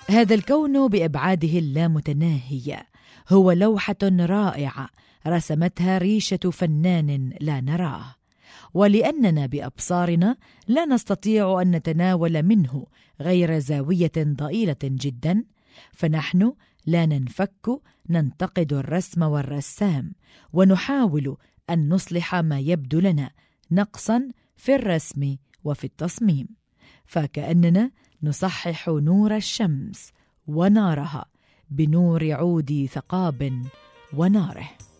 هذا الكون بأبعاده اللامتناهية هو لوحة رائعة رسمتها ريشة فنان لا نراه، ولأننا بأبصارنا لا نستطيع أن نتناول منه غير زاوية ضئيلة جدا، فنحن لا ننفك ننتقد الرسم والرسام ونحاول أن نصلح ما يبدو لنا نقصا في الرسم وفي التصميم، فكأننا نصحح نور الشمس ونارها بنور عود ثقاب وناره.